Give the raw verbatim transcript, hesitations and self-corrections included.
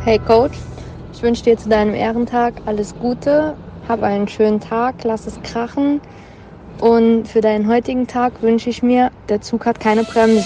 Hey Coach, ich wünsche dir zu deinem Ehrentag alles Gute, hab einen schönen Tag, lass es krachen und für deinen heutigen Tag wünsche ich mir, der Zug hat keine Bremse.